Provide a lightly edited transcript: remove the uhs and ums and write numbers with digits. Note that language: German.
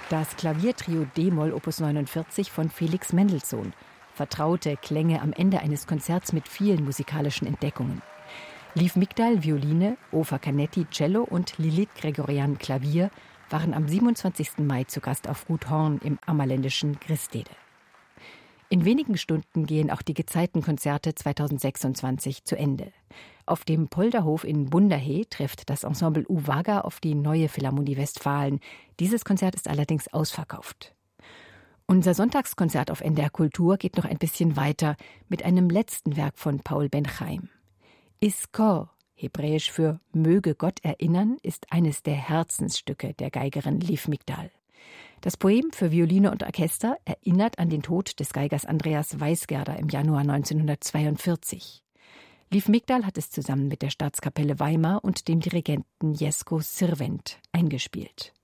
Das Klaviertrio D-Moll Opus 49 von Felix Mendelssohn. Vertraute Klänge am Ende eines Konzerts mit vielen musikalischen Entdeckungen. Liv Migdal Violine, Ofer Canetti Cello und Lilith Gregorian Klavier waren am 27. Mai zu Gast auf Gut Horn im ammerländischen Gristede. In wenigen Stunden gehen auch die Gezeitenkonzerte 2026 zu Ende. Auf dem Polderhof in Bundahe trifft das Ensemble Uwaga auf die Neue Philharmonie Westfalen. Dieses Konzert ist allerdings ausverkauft. Unser Sonntagskonzert auf NDR Kultur geht noch ein bisschen weiter mit einem letzten Werk von Paul Ben-Chaim. Iskor, hebräisch für Möge Gott erinnern, ist eines der Herzensstücke der Geigerin Liv Migdal. Das Poem für Violine und Orchester erinnert an den Tod des Geigers Andreas Weisgerder im Januar 1942. Liv Migdal hat es zusammen mit der Staatskapelle Weimar und dem Dirigenten Jesko Sirvent eingespielt.